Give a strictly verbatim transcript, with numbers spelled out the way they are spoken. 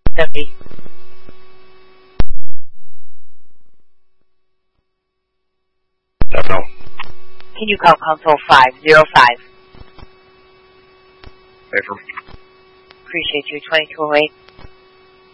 seventy. No. Can you call console five zero five? Paper. Appreciate you. twenty-two oh eight.